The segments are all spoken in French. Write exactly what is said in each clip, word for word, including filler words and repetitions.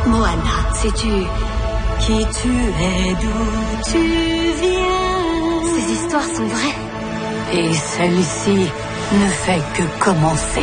Moana, sais-tu qui tu es, d'où tu viens? Ces histoires sont vraies. Et celle-ci ne fait que commencer.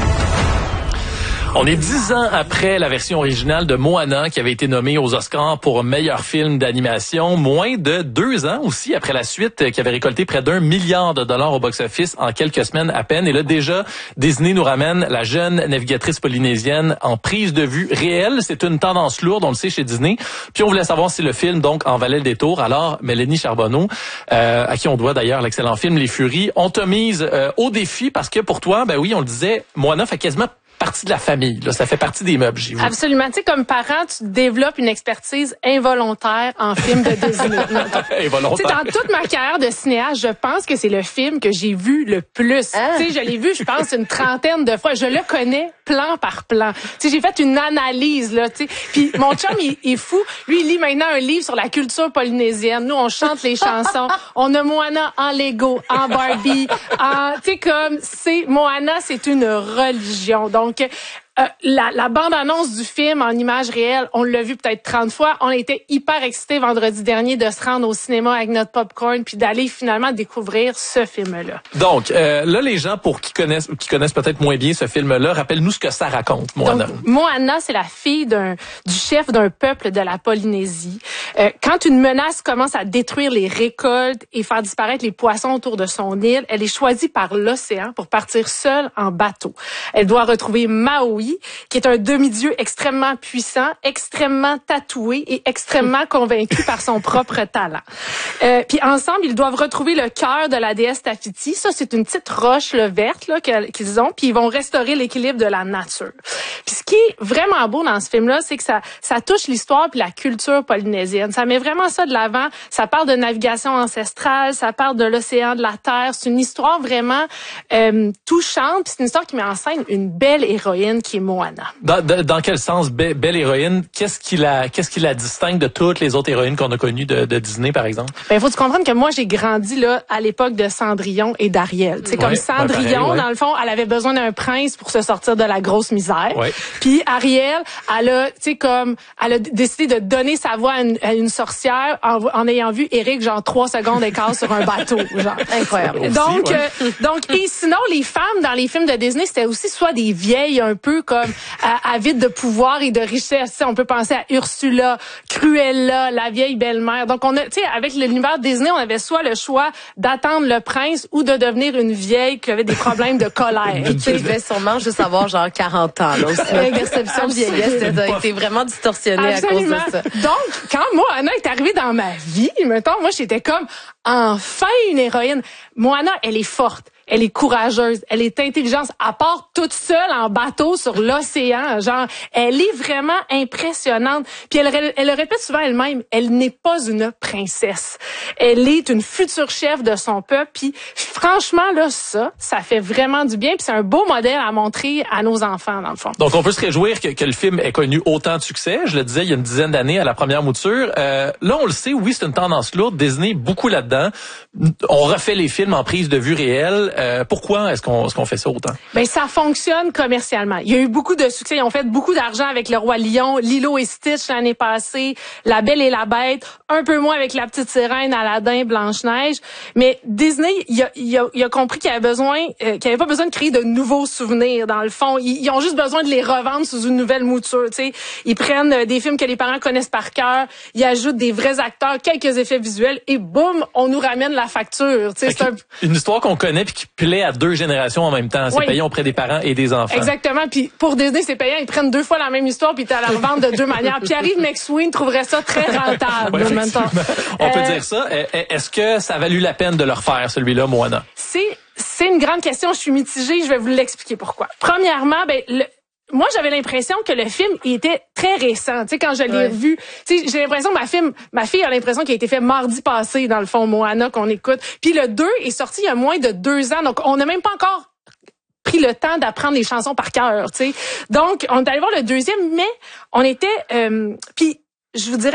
On est dix ans après la version originale de Moana qui avait été nommée aux Oscars pour meilleur film d'animation. Moins de deux ans aussi après la suite qui avait récolté près d'un milliard de dollars au box-office en quelques semaines à peine. Et là, déjà, Disney nous ramène la jeune navigatrice polynésienne en prise de vue réelle. C'est une tendance lourde, on le sait, chez Disney. Puis on voulait savoir si le film, donc, en valait le détour. Alors, Mélanie Charbonneau, euh, à qui on doit d'ailleurs l'excellent film Les Furies, on te mise euh, au défi parce que pour toi, ben oui, on le disait, Moana fait quasiment partie de la famille, là, ça fait partie des meubles chez vous. Absolument. Tu sais, comme parent, tu développes une expertise involontaire en film de Disney. Involontaire. Tu sais, dans toute ma carrière de cinéaste, je pense que c'est le film que j'ai vu le plus. Ah. Tu sais, je l'ai vu, je pense, une trentaine de fois. Je le connais plan par plan. Tu sais, j'ai fait une analyse, là, tu sais. Puis mon chum, il, il est fou. Lui, il lit maintenant un livre sur la culture polynésienne. Nous, on chante les chansons. On a Moana en Lego, en Barbie, en, tu sais, comme, c'est, Moana, c'est une religion. Donc, Donc, euh, la, la bande-annonce du film en images réelles, on l'a vu peut-être trente fois. On était hyper excités vendredi dernier de se rendre au cinéma avec notre popcorn puis d'aller finalement découvrir ce film-là. Donc, euh, là, les gens, pour qui connaissent qui connaissent peut-être moins bien ce film-là, rappelle-nous ce que ça raconte, Moana. Donc, Moana, c'est la fille d'un du chef d'un peuple de la Polynésie. Euh, quand une menace commence à détruire les récoltes et faire disparaître les poissons autour de son île, elle est choisie par l'océan pour partir seule en bateau. Elle doit retrouver Maui, qui est un demi-dieu extrêmement puissant, extrêmement tatoué et extrêmement convaincu par son propre talent. Euh, puis ensemble, ils doivent retrouver le cœur de la déesse Tafiti. Ça, c'est une petite roche là, verte là, qu'ils ont, puis ils vont restaurer l'équilibre de la nature. Puis ce qui est vraiment beau dans ce film-là, c'est que ça, ça touche l'histoire puis la culture polynésienne. Ça met vraiment ça de l'avant. Ça parle de navigation ancestrale, ça parle de l'océan, de la terre. C'est une histoire vraiment euh, touchante. Puis c'est une histoire qui met en scène une belle héroïne qui est Moana. Dans, dans, dans quel sens, be, belle héroïne, qu'est-ce qui la, qu'est-ce qui la distingue de toutes les autres héroïnes qu'on a connues de, de Disney, par exemple? Ben, faut que tu comprennes que moi, j'ai grandi, là, à l'époque de Cendrillon et d'Ariel. Tu sais, comme ouais, Cendrillon, ouais, pareil, ouais. dans le fond, elle avait besoin d'un prince pour se sortir de la grosse misère. Ouais. Puis Ariel, elle a, tu sais, comme, elle a décidé de donner sa voix à une, à une sorcière en, en ayant vu Eric, genre, trois secondes d'écart sur un bateau, genre. Incroyable. Aussi, donc, ouais. euh, donc, et sinon, les femmes dans les films de Disney, c'était aussi soit des vieilles un peu comme, avide de pouvoir et de richesse. On peut penser à Ursula, Cruella, la vieille belle-mère. Donc, on a, tu sais, avec l'univers Disney, on avait soit le choix d'attendre le prince ou de devenir une vieille qui avait des problèmes de colère. Et tu devais sûrement juste avoir genre quarante ans. Là, aussi. La perception de vieillesse a été vraiment distorsionnée Absolument. à cause de ça. Donc, quand Moana est arrivée dans ma vie, mettons, moi, j'étais comme, enfin une héroïne. Moana, elle est forte. Elle est courageuse, elle est intelligente, à part toute seule en bateau sur l'océan, genre, elle est vraiment impressionnante. Puis elle, elle le répète souvent elle-même, elle n'est pas une princesse. Elle est une future chef de son peuple. Puis franchement, là, ça, ça fait vraiment du bien. Puis c'est un beau modèle à montrer à nos enfants, dans le fond. Donc, on peut se réjouir que, que le film ait connu autant de succès. Je le disais, il y a une dizaine d'années à la première mouture. Euh, là, on le sait, oui, c'est une tendance lourde. Disney, beaucoup là-dedans. On refait les films en prise de vue réelle. Euh, pourquoi est-ce qu'on, est-ce qu'on fait ça autant? Ben, ça fonctionne commercialement. Il y a eu beaucoup de succès. Ils ont fait beaucoup d'argent avec Le Roi Lion, Lilo et Stitch l'année passée, La Belle et la Bête, un peu moins avec La Petite Sirène, Aladdin, Blanche-Neige. Mais Disney, il a, il a, il a compris qu'il avait besoin, euh, qu'il avait pas besoin de créer de nouveaux souvenirs, dans le fond. Ils, ils ont juste besoin de les revendre sous une nouvelle mouture, tu sais. Ils prennent euh, des films que les parents connaissent par cœur, ils ajoutent des vrais acteurs, quelques effets visuels, et boum, on nous ramène la facture, tu sais. C'est un... Une histoire qu'on connaît puis qui plaît à deux générations en même temps. C'est oui. Payant auprès des parents et des enfants. Exactement. Puis pour Disney, c'est payant. Ils prennent deux fois la même histoire puis t'as la revendre de deux manières. Pierre-Yves McSween trouverait ça très rentable. Ouais, en même temps. On peut euh, dire ça. Est-ce que ça a valu la peine de le refaire, celui-là, Moana? C'est, c'est une grande question. Je suis mitigée. Je vais vous l'expliquer pourquoi. Premièrement, ben, le, moi, j'avais l'impression que le film était très récent. Tu sais, quand je l'ai ouais. vu, tu sais, j'ai l'impression que ma fille, ma fille a l'impression qu'il a été fait mardi passé, dans le fond, Moana, qu'on écoute. Puis le deux est sorti il y a moins de deux ans. Donc, on n'a même pas encore pris le temps d'apprendre les chansons par cœur, tu sais. Donc, on est allé voir le deuxième, mais on était... Euh, puis, je vous dirais,